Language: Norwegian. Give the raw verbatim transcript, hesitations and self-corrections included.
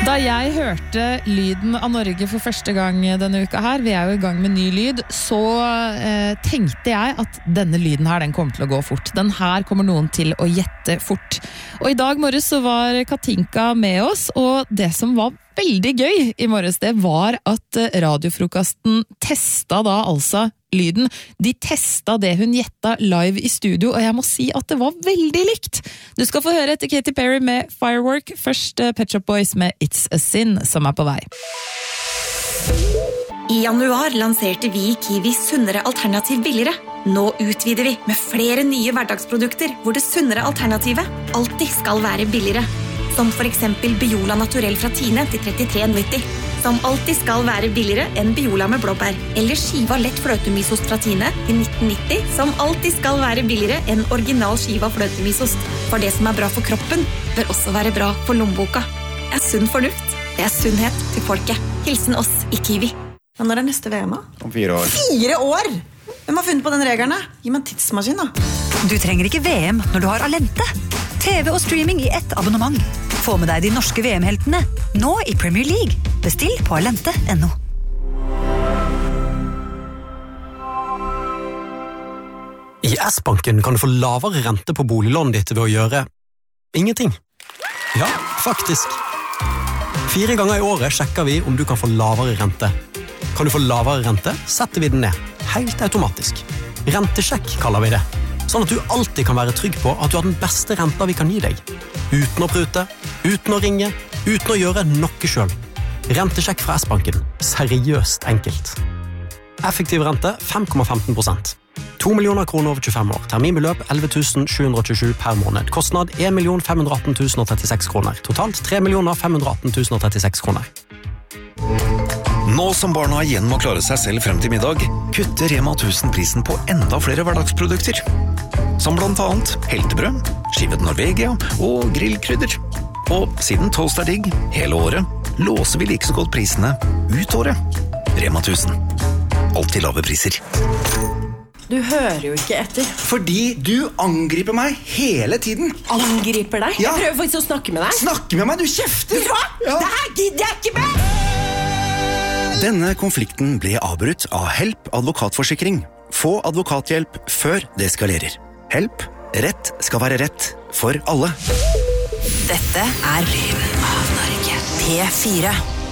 Da jeg hørte lyden av Norge for første gang denne uka her, vi er jo i gang med ny lyd, så eh, tenkte jeg at denne lyden her, den kommer til å gå fort. Den her kommer noen til å gjette fort. Og i dag morges så var Katinka med oss, og det som var veldig gøy i morges, det var at radiofrokosten testa da altså lyden. De testa det hun gjetta live i studio, og jeg må si at det var veldig likt. Du skal få høre etter Katy Perry med Firework, først Pet Shop Boys med It's a Sin, som er på vei. I januar lanserte vi i Kiwi sunnere alternativ billigere. Nå utvider vi med flere nye hverdagsprodukter, hvor det sunnere alternativet alltid skal være billigere. Som for eksempel Biola Naturell fra Tine til trettitre nitti. Som alltid skal være billigere enn Biola med blåbær. Eller skiva lett fløtemisost fra Tine til nitten nitti. Som alltid skal være billigere enn original skiva fløtemisost. For det som er bra for kroppen, bør også være bra for lommeboka. Det er sunn fornuft. Det er sunnhet til folket. Hilsen oss i Kiwi. Men når er neste V M? Om fire år. Fire år? Hvem har funnet på den reglene? Gi meg en tidsmaskin da. Du trenger ikke V M når du har Alente. T V og streaming i ett abonnement. Få med deg de norske V M-heltene, nå i Premier League. Bestill på alente punktum no. I S-banken kan du få lavere rente på boliglånet ditt ved å gjøre ingenting. Ja, faktisk. Fire ganger i året sjekker vi om du kan få lavere rente. Kan du få lavere rente, setter vi den ned. Helt automatisk. Rentesjekk kaller vi det. Sånn at du alltid kan være trygg på at du har den beste renta vi kan gi deg. Uten å prute, uten å ringe, uten å gjøre noe selv. Rentesjekk fra S-banken. Seriøst enkelt. Effektiv rente fem komma femten prosent. to millioner kroner over tjuefem år. Terminbeløp elleve tusen sju hundre tjuesju per måned. Kostnad en million fem hundre atten tusen trettiseks kroner. Totalt tre millioner fem hundre atten tusen trettiseks kroner. Nå som barna igjen må klare seg selv frem til middag, kutter Rema tusen prisen på enda flere hverdagsprodukter. Som blant annet heltebrød, skivet Norvegia og grillkrydder. Og siden toast er digg hele året, låser vi like så godt prisene ut året. Rema tusen. Alltid lave priser. Du hører jo ikke etter. Fordi du angriper meg hele tiden. Angriper deg? Ja. Jeg prøver faktisk å snakke med deg. Snakke med meg, du kjefter! Hva? Ja. Det her gidder jeg ikke med! Denne konflikten ble avbrutt av Help advokatforsikring. Få advokathjelp før det eskalerer. Help. Rett skal være rett for alle. Dette er lyden av Norge. P fire.